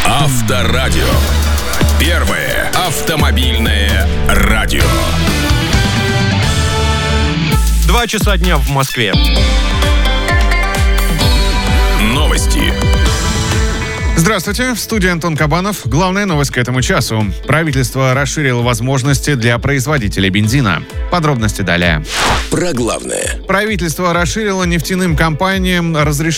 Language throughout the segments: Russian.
Авторадио. Первое автомобильное радио. 2 часа дня в Москве. Новости. Здравствуйте, в студии Антон Кабанов. Главная новость к этому часу. Правительство расширило возможности для производителей бензина. Подробности далее. Про главное. Правительство разрешило нефтяным компаниям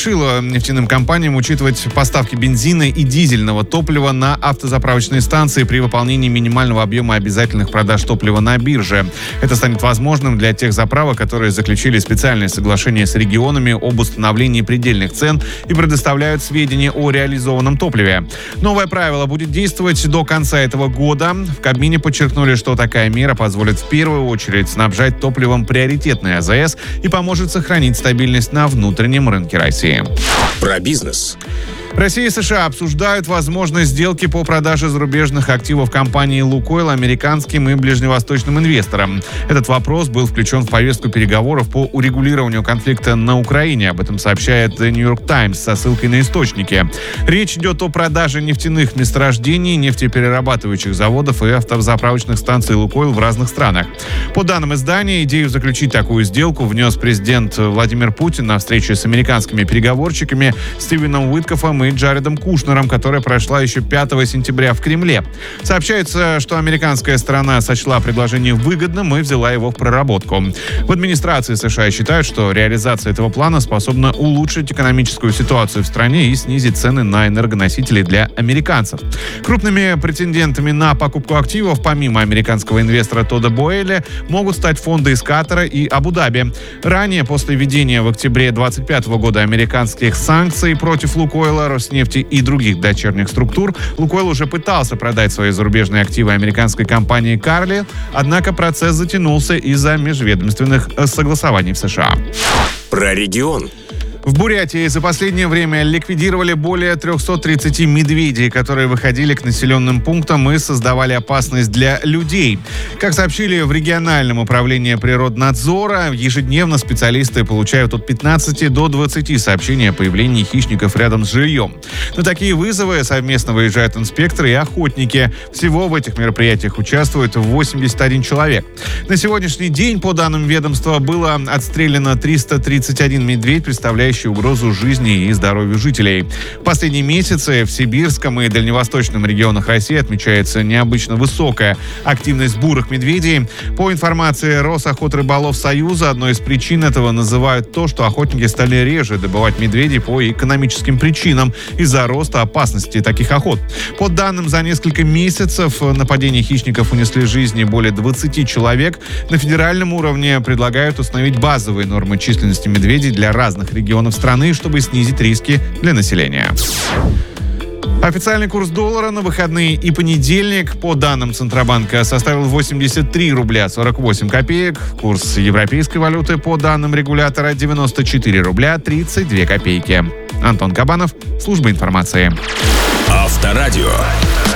учитывать поставки бензина и дизельного топлива на автозаправочные станции при выполнении минимального объема обязательных продаж топлива на бирже. Это станет возможным для тех заправок, которые заключили специальные соглашения с регионами об установлении предельных цен и предоставляют сведения о реализованном топливе. Новое правило будет действовать до конца этого года. В Кабмине подчеркнули, что такая мера позволит в первую очередь снабжать топливом приоритетные АЗС и поможет сохранить стабильность на внутреннем рынке России. Про бизнес. Россия и США обсуждают возможность сделки по продаже зарубежных активов компании «Лукойл» американским и ближневосточным инвесторам. Этот вопрос был включен в повестку переговоров по урегулированию конфликта на Украине. Об этом сообщает The New York Times со ссылкой на источники. Речь идет о продаже нефтяных месторождений, нефтеперерабатывающих заводов и автозаправочных станций «Лукойл» в разных странах. По данным издания, идею заключить такую сделку внес президент Владимир Путин на встрече с американскими переговорщиками Стивеном Уиткофом и Джаредом Кушнером, которая прошла еще 5 сентября в Кремле. Сообщается, что американская сторона сочла предложение выгодным и взяла его в проработку. В администрации США считают, что реализация этого плана способна улучшить экономическую ситуацию в стране и снизить цены на энергоносители для американцев. Крупными претендентами на покупку активов, помимо американского инвестора Тодда Бойля, могут стать фонды из Катара и Абу-Даби. Ранее, после введения в октябре 2025 года американских санкций против «Лукойла», Роснефти и других дочерних структур, «Лукойл» уже пытался продать свои зарубежные активы американской компании «Карли», однако процесс затянулся из-за межведомственных согласований в США. Про регион. В Бурятии за последнее время ликвидировали более 330 медведей, которые выходили к населенным пунктам и создавали опасность для людей. Как сообщили в региональном управлении природнадзора, ежедневно специалисты получают от 15 до 20 сообщений о появлении хищников рядом с жильем. На такие вызовы совместно выезжают инспекторы и охотники. Всего в этих мероприятиях участвует 81 человек. На сегодняшний день, по данным ведомства, было отстреляно 331 медведь, представляющий угрозу жизни и здоровью жителей. В последние месяцы в Сибирском и Дальневосточном регионах России отмечается необычно высокая активность бурых медведей. По информации Росохотрыболовсоюза, одной из причин этого называют то, что охотники стали реже добывать медведей по экономическим причинам из-за роста опасности таких охот. По данным, за несколько месяцев нападений хищников унесли жизни более 20 человек. На федеральном уровне предлагают установить базовые нормы численности медведей для разных регионов страны, чтобы снизить риски для населения. Официальный курс доллара на выходные и понедельник, по данным Центробанка, составил 83 рубля 48 копеек. Курс европейской валюты, по данным регулятора, 94 рубля 32 копейки. Антон Кабанов, служба информации. Авторадио.